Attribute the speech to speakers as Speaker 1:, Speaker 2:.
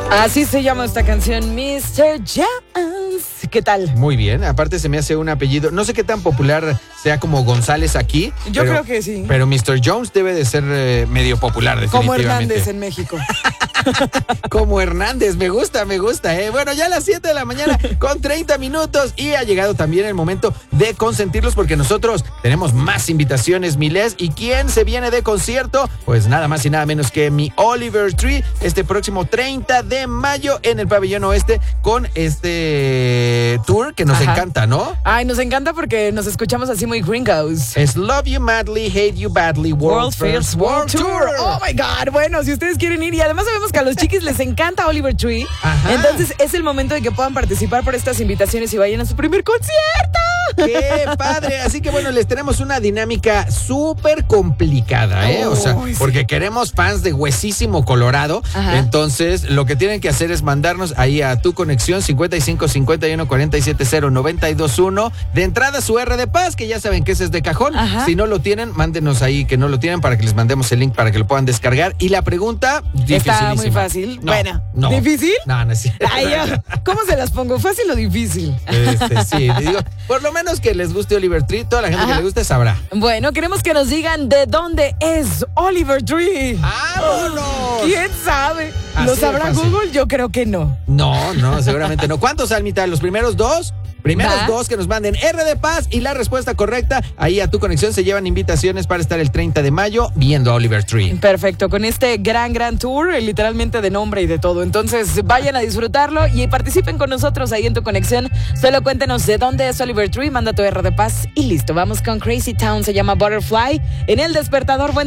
Speaker 1: Así se llama esta canción, Mr. Jones. ¿Qué tal?
Speaker 2: Muy bien, aparte se me hace un apellido, no sé qué tan popular sea como González aquí.
Speaker 1: Yo creo que sí.
Speaker 2: Pero Mr. Jones debe de ser medio popular, definitivamente.
Speaker 1: Como Hernández en México.
Speaker 2: Como Hernández, me gusta. Bueno, ya a las 7 de la mañana con 30 minutos y ha llegado también el momento de consentirlos porque nosotros tenemos más invitaciones, Milés. ¿Y quién se viene de concierto? Pues nada más y nada menos que mi Oliver Tree, este próximo 30 de mayo en el Pabellón Oeste con este tour que nos encanta, ¿no?
Speaker 1: Ay, nos encanta porque nos escuchamos así muy gringos.
Speaker 2: Es Love You Madly, Hate You Badly, World First World Tour.
Speaker 1: Oh my God, bueno, si ustedes quieren ir y además sabemos que a los chiquis les encanta Oliver Tree.
Speaker 2: Ajá.
Speaker 1: Entonces es el momento de que puedan participar por estas invitaciones y vayan a su primer concierto.
Speaker 2: ¡Qué padre! Así que bueno, les tenemos una dinámica súper complicada, ¿eh? O sea, porque queremos fans de Huesísimo Colorado. Ajá. Entonces, lo que tienen que hacer es mandarnos ahí a tu conexión 55 51 47 0 92 1. De entrada su R de Paz, que ya saben que ese es de cajón. Ajá. Si no lo tienen, mándenos ahí que no lo tienen para que les mandemos el link para que lo puedan descargar. Y la pregunta,
Speaker 1: está muy fácil.
Speaker 2: No,
Speaker 1: bueno,
Speaker 2: no.
Speaker 1: ¿difícil?
Speaker 2: No es cierto.
Speaker 1: Ay, ¿cómo se las pongo? ¿Fácil o difícil?
Speaker 2: Sí, digo, por lo menos que les guste Oliver Tree, toda la gente que le guste sabrá.
Speaker 1: Bueno, queremos que nos digan de dónde es Oliver Tree.
Speaker 2: ¡Vámonos!
Speaker 1: ¿Quién sabe?
Speaker 2: Así
Speaker 1: ¿Lo sabrá Google? Yo creo que no.
Speaker 2: No, seguramente no. ¿Cuántos, Almita? ¿Los primeros dos? Primeros dos que nos manden R de Paz y la respuesta correcta, ahí a tu conexión se llevan invitaciones para estar el 30 de mayo viendo a Oliver Tree.
Speaker 1: Perfecto, con este gran tour, literalmente de nombre y de todo. Entonces vayan a disfrutarlo y participen con nosotros ahí en tu conexión. Solo cuéntenos de dónde es Oliver Tree, manda tu R de Paz y listo. Vamos con Crazy Town, se llama Butterfly en El Despertador.